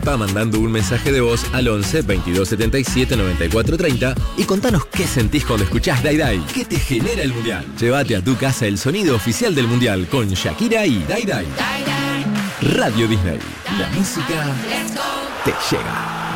Participa mandando un mensaje de voz al 11 22 77 94 30 y contanos qué sentís cuando escuchás Dai Dai. ¿Qué te genera el Mundial? Llévate a tu casa el sonido oficial del Mundial con Shakira y Dai Dai. Radio Disney. La música te llega.